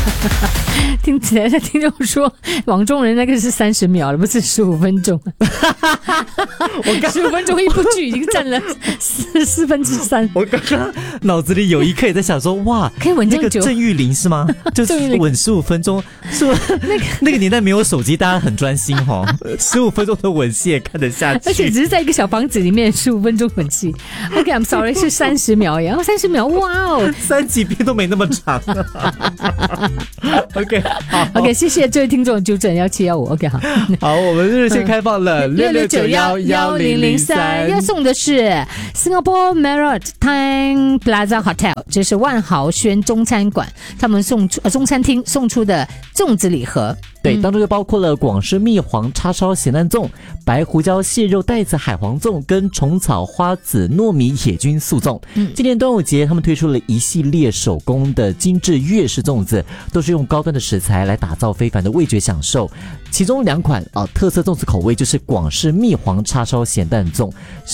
听起来听众说，网中人那个是30秒了，不是15分钟。我15分钟一部剧已经占了3/4。 我刚刚脑子里有一刻也在想说，哇， 可以吻这么久？ 那个郑裕玲是吗？就是吻15分钟，是不？那个年代没有手机，大家很专心哦。15分钟的吻戏也看得下去， 而且只是在一个小房子里面15分钟吻戏。OK，I'm sorry， 是30秒呀，30秒，哇哦 ，3集片都没那么长。OK， 好 ，OK， 谢谢这位听众纠正1715。OK， 好， 好，我们热线开放了66911003， 要送的是 Singapore Maritime Plaza Hotel， 这是万豪轩中餐馆，他们中餐厅送出的粽子礼盒。 对，当中就包括了广式蜜黄叉烧咸蛋粽、白胡椒蟹肉带子海黄粽跟虫草花籽糯米野菌素粽。今年端午节他们推出了一系列手工的精致粤式粽子，都是用高端的食材来打造非凡的味觉享受。其中2款特色粽子口味就是广式蜜黄叉烧咸蛋粽，